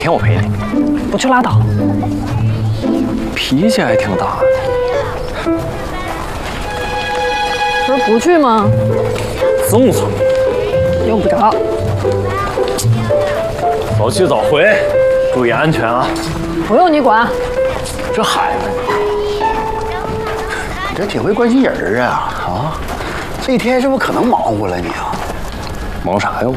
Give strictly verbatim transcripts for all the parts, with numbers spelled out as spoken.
天我陪你。 不去拉倒。 脾气还挺大的。 不是不去吗？ 送送。 用不着。 早去早回，注意安全啊！ 不用你管。 这孩子， 你这挺会关心人啊啊！这一天是不是可能忙活了你啊？ 忙啥呀我？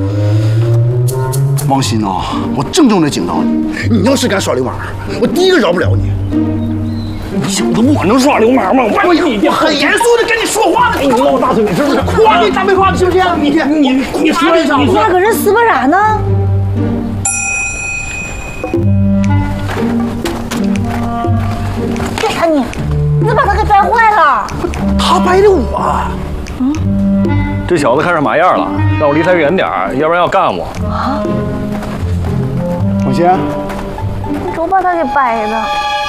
王鑫啊，我郑重的警告你，你要是敢耍流氓，我第一个饶不了你。 你小子我能耍流氓吗？我我我很严肃的跟你说话呢， 你闹大嘴是不是？ 夸你大没话，信不信？你你你说一声， 你咋搁这死巴啥呢？别看你，你把他给掰坏了。 他掰的我。 嗯。 这小子看上嘛样了？让我离他远点儿，要不然要干我。 啊！ 王鑫， 你都把他给掰的。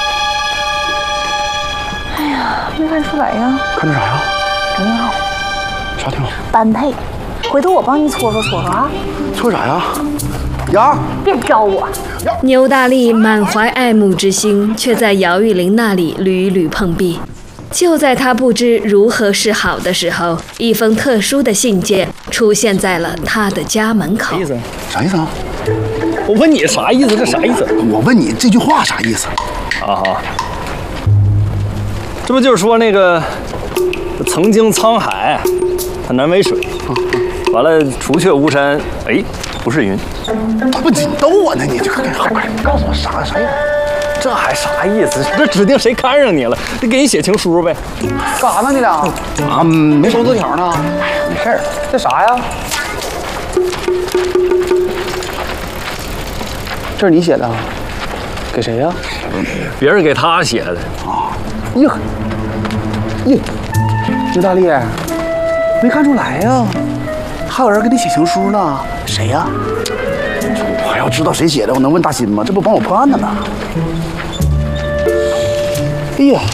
哎呀，没看出来呀。 看出啥呀？ 挺好。 啥挺好？ 般配。回头我帮你搓搓搓搓啊。 搓啥呀？呀！ 别招我。 牛大力满怀爱慕之心，却在姚玉玲那里屡屡碰壁。就在他不知如何是好的时候，一封特殊的信件出现在了他的家门口。 啥意思？ 啥意思啊？ 我问你啥意思？这啥意思？ 我问你这句话啥意思？ 啊哈，这不就是说那个曾经沧海，它难为水，完了除却巫山，哎，不是云。 不，你逗我呢？你就快快快告诉我啥啥意思？ 这还啥意思？这指定谁看上你了，得给你写情书呗。 干啥呢你俩？啊，没收字条呢。没事儿。 这啥呀？ 这是你写的？给谁呀？ 别人给他写的。 啊，哟，哟，牛大力，没看出来呀？还有人给你写情书呢？谁呀？我还要知道谁写的，我能问大新吗？这不帮我破案的呢。哎呀，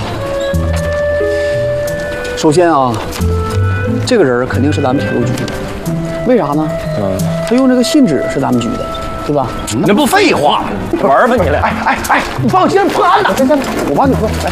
首先啊，这个人肯定是咱们铁路局的，为啥呢？嗯，他用这个信纸是咱们局的，对吧？ 那不废话吗？玩吧你俩！ 哎哎哎，你帮我接着破案呢！行行，我帮你破。来，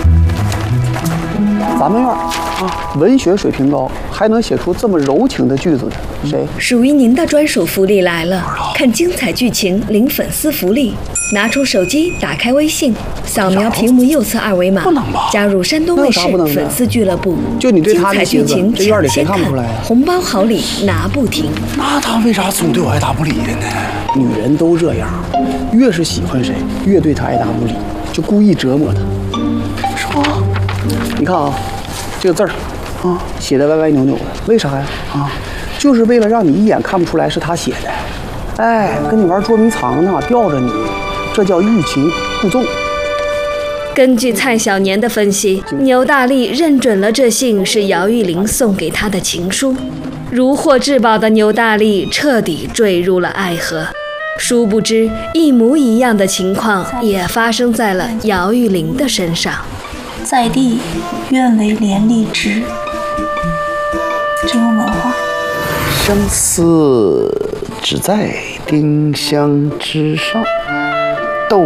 咱们院啊，文学水平高，还能写出这么柔情的句子的，谁？ 属于您的专属福利来了！看精彩剧情，领粉丝福利。拿出手机，打开微信，扫描屏幕右侧二维码，加入山东卫视粉丝俱乐部。 就你对他的精彩剧情这院里谁抢先看， 看不出来啊？ 红包好礼拿不停。 那他为啥总对我爱答不理的呢？女人都这样，越是喜欢谁，越对他爱答不理，就故意折磨他。是吧？你看啊，这个字儿啊，写的歪歪扭扭的，为啥呀？啊，就是为了让你一眼看不出来是他写的。哎，跟你玩捉迷藏呢，吊着你。这叫欲擒故纵。 根据蔡小年的分析，牛大力认准了这信是姚玉玲送给他的情书。如获至宝的牛大力彻底坠入了爱河。殊不知，一模一样的情况也发生在了姚玉玲的身上。 在地，愿为连理枝。真有文化。 相思只在丁香之上。豆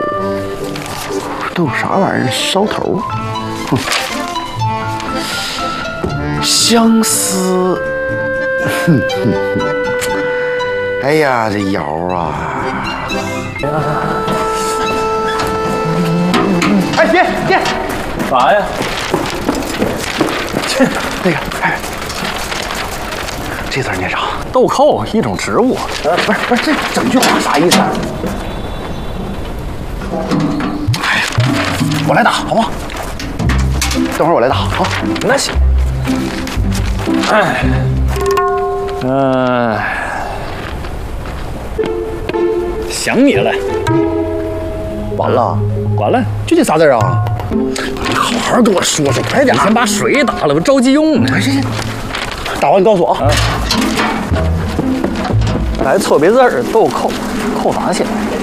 豆啥玩意儿？烧头，哼！相思，哼哼哼！哎呀，这窑啊！哎，别别， 啥呀？ 这那个，哎，这字念啥？ 豆蔻，一种植物。 呃，不是不是，这整句话啥意思？我来打，好吗？等会儿我来打，好。 那行。哎，嗯、呃，想你了。 完了， 完了， 就这仨字啊！你好好跟我说说，快点！ 先把水打了，我着急用呢。 哎，行行，打完你告诉我啊。 来错别字儿，豆蔻，蔻咋写？